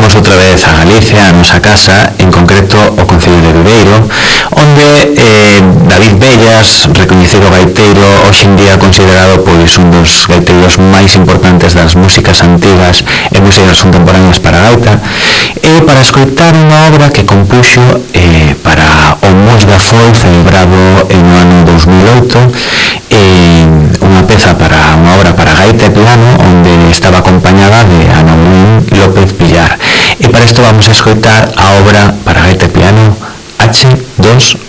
Volvemos outra vez a Galicia, a nosa casa, en concreto o Concello de Viveiro, onde David Bellas, recoñecido gaiteiro, hoxe en día considerado pois un dos gaiteiros máis importantes das músicas antigas e músicas contemporáneas para gaita, para escoitar unha obra que compuxo para o Mos da Foi celebrado no ano 2008, unha peza para unha obra para gaita e piano onde estaba acompañada de Ana Luín López Villar. E para isto vamos a escoitar a obra para gaita e piano H2O.